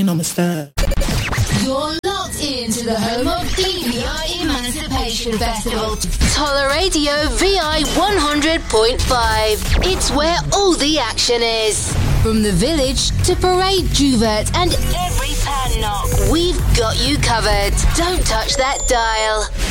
Namaste. You're locked into the home of EVI Emancipation Festival. Toller Radio VI 100.5. It's where all the action is. From the village to Parade Juvert and every padlock, we've got you covered. Don't touch that dial.